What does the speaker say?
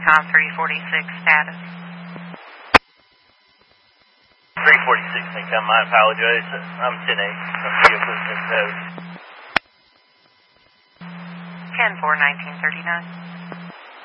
COM 346 status. 346 CENTCOM, I apologize. I'm 10-8. Vehicle is miscode. 10-4-1939.